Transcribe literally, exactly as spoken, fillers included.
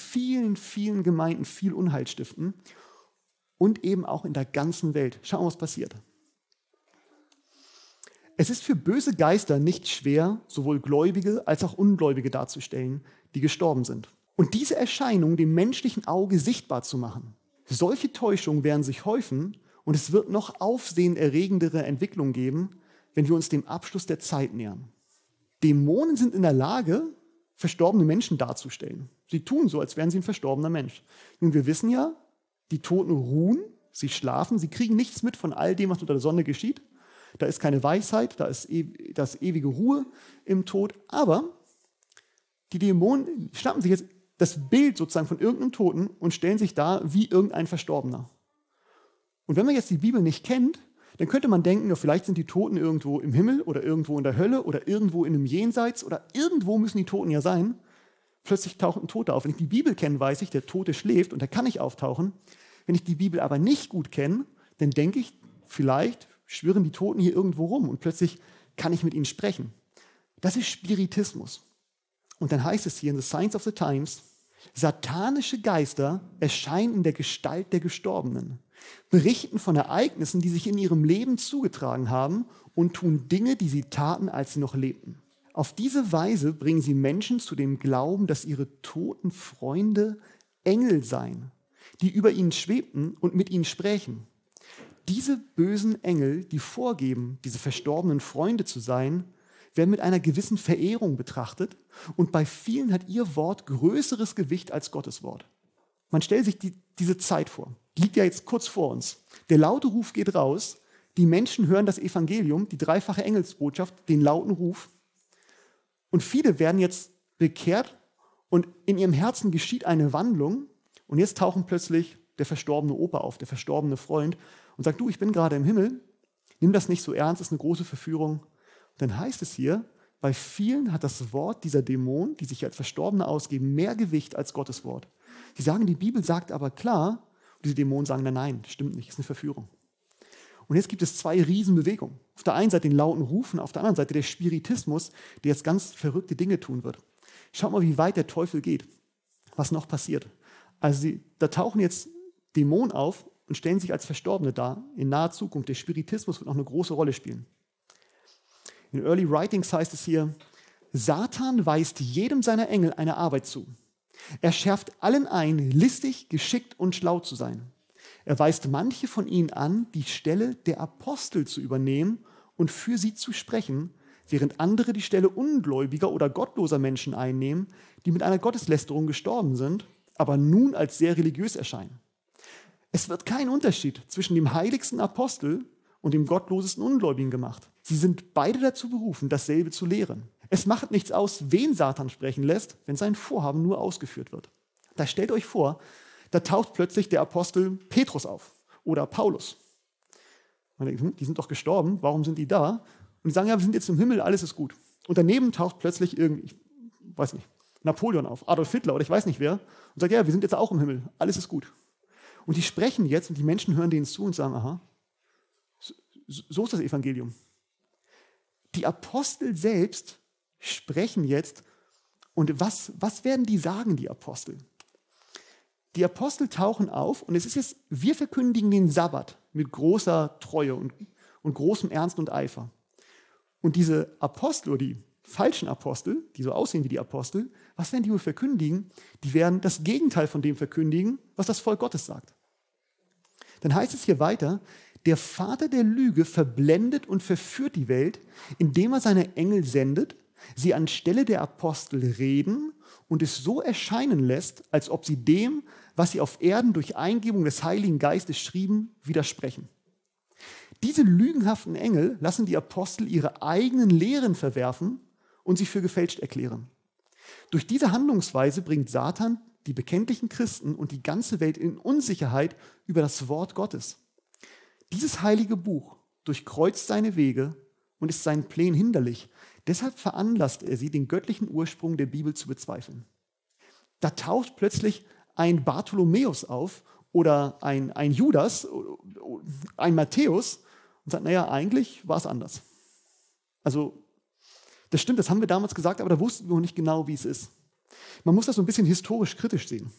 vielen, vielen Gemeinden viel Unheil stiften und eben auch in der ganzen Welt. Schauen wir, was passiert. Es ist für böse Geister nicht schwer, sowohl Gläubige als auch Ungläubige darzustellen, die gestorben sind. Und diese Erscheinung dem menschlichen Auge sichtbar zu machen. Solche Täuschungen werden sich häufen und es wird noch aufsehenerregendere Entwicklungen geben, wenn wir uns dem Abschluss der Zeit nähern. Dämonen sind in der Lage, verstorbene Menschen darzustellen. Sie tun so, als wären sie ein verstorbener Mensch. Nun, wir wissen ja, die Toten ruhen, sie schlafen, sie kriegen nichts mit von all dem, was unter der Sonne geschieht. Da ist keine Weisheit, da ist, e- da ist ewige Ruhe im Tod. Aber die Dämonen schnappen sich jetzt das Bild sozusagen von irgendeinem Toten und stellen sich dar wie irgendein Verstorbener. Und wenn man jetzt die Bibel nicht kennt, dann könnte man denken, ja, vielleicht sind die Toten irgendwo im Himmel oder irgendwo in der Hölle oder irgendwo in einem Jenseits oder irgendwo müssen die Toten ja sein. Plötzlich taucht ein Toter auf. Wenn ich die Bibel kenne, weiß ich, der Tote schläft und der kann nicht auftauchen. Wenn ich die Bibel aber nicht gut kenne, dann denke ich, vielleicht schwirren die Toten hier irgendwo rum und plötzlich kann ich mit ihnen sprechen. Das ist Spiritismus. Und dann heißt es hier in The Signs of the Times, satanische Geister erscheinen in der Gestalt der Gestorbenen, berichten von Ereignissen, die sich in ihrem Leben zugetragen haben und tun Dinge, die sie taten, als sie noch lebten. Auf diese Weise bringen sie Menschen zu dem Glauben, dass ihre toten Freunde Engel seien, die über ihnen schwebten und mit ihnen sprächen. Diese bösen Engel, die vorgeben, diese verstorbenen Freunde zu sein, werden mit einer gewissen Verehrung betrachtet und bei vielen hat ihr Wort größeres Gewicht als Gottes Wort. Man stellt sich die, diese Zeit vor, die liegt ja jetzt kurz vor uns. Der laute Ruf geht raus, die Menschen hören das Evangelium, die dreifache Engelsbotschaft, den lauten Ruf und viele werden jetzt bekehrt und in ihrem Herzen geschieht eine Wandlung und jetzt tauchen plötzlich der verstorbene Opa auf, der verstorbene Freund und sagt, du, ich bin gerade im Himmel, nimm das nicht so ernst, das ist eine große Verführung. Und dann heißt es hier, bei vielen hat das Wort dieser Dämonen, die sich als Verstorbene ausgeben, mehr Gewicht als Gottes Wort. Sie sagen, die Bibel sagt aber klar, und diese Dämonen sagen, nein, nein, stimmt nicht, ist eine Verführung. Und jetzt gibt es zwei Riesenbewegungen. Auf der einen Seite den lauten Rufen, auf der anderen Seite der Spiritismus, der jetzt ganz verrückte Dinge tun wird. Schaut mal, wie weit der Teufel geht, was noch passiert. Also sie, da tauchen jetzt Dämonen auf und stellen sich als Verstorbene dar in naher Zukunft. Der Spiritismus wird noch eine große Rolle spielen. In Early Writings heißt es hier, Satan weist jedem seiner Engel eine Arbeit zu. Er schärft allen ein, listig, geschickt und schlau zu sein. Er weist manche von ihnen an, die Stelle der Apostel zu übernehmen und für sie zu sprechen, während andere die Stelle ungläubiger oder gottloser Menschen einnehmen, die mit einer Gotteslästerung gestorben sind, aber nun als sehr religiös erscheinen. Es wird kein Unterschied zwischen dem heiligsten Apostel und dem gottlosesten Ungläubigen gemacht. Sie sind beide dazu berufen, dasselbe zu lehren. Es macht nichts aus, wen Satan sprechen lässt, wenn sein Vorhaben nur ausgeführt wird. Da stellt euch vor, da taucht plötzlich der Apostel Petrus auf oder Paulus. Man denkt, hm, die sind doch gestorben, warum sind die da? Und die sagen, ja, wir sind jetzt im Himmel, alles ist gut. Und daneben taucht plötzlich irgendwie, ich weiß nicht, Napoleon auf, Adolf Hitler oder ich weiß nicht wer, und sagt, ja, wir sind jetzt auch im Himmel, alles ist gut. Und die sprechen jetzt und die Menschen hören denen zu und sagen, aha, so, so ist das Evangelium. Die Apostel selbst sprechen jetzt und was, was werden die sagen, die Apostel? Die Apostel tauchen auf und es ist jetzt, wir verkündigen den Sabbat mit großer Treue und, und großem Ernst und Eifer. Und diese Apostel oder die falschen Apostel, die so aussehen wie die Apostel, was werden die wohl verkündigen? Die werden das Gegenteil von dem verkündigen, was das Volk Gottes sagt. Dann heißt es hier weiter, der Vater der Lüge verblendet und verführt die Welt, indem er seine Engel sendet, sie anstelle der Apostel reden und es so erscheinen lässt, als ob sie dem, was sie auf Erden durch Eingebung des Heiligen Geistes schrieben, widersprechen. Diese lügenhaften Engel lassen die Apostel ihre eigenen Lehren verwerfen und sie für gefälscht erklären. Durch diese Handlungsweise bringt Satan die bekenntlichen Christen und die ganze Welt in Unsicherheit über das Wort Gottes. Dieses heilige Buch durchkreuzt seine Wege und ist seinen Plänen hinderlich. Deshalb veranlasst er sie, den göttlichen Ursprung der Bibel zu bezweifeln. Da taucht plötzlich ein Bartholomäus auf oder ein, ein Judas, ein Matthäus und sagt, naja, eigentlich war es anders. Also das stimmt, das haben wir damals gesagt, aber da wussten wir noch nicht genau, wie es ist. Man muss das so ein bisschen historisch kritisch sehen.